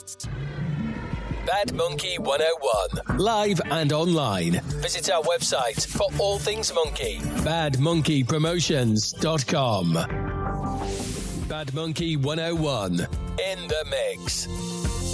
Bad Monkey 101. Live and online. Visit our website for all things monkey. badmonkeypromotions.com. Bad Monkey 101. In the mix.